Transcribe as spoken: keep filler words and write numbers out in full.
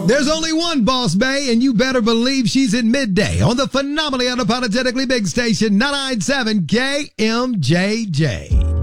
There's only one Boss Bae, and you better believe she's in midday on the phenomenally unapologetically big station nine ninety-seven K M J J.